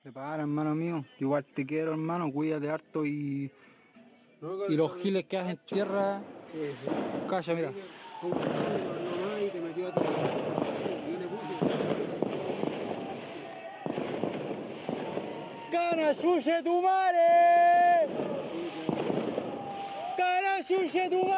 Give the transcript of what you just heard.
Te para, hermano mío. Igual te quiero, hermano. Cuídate harto No, y los giles que hacen tierra. sí. Calla, mira. Como nomás y te metió a todo. Yo le puse. ¡Cana suye tu madre! ¡Cana suye tu madre!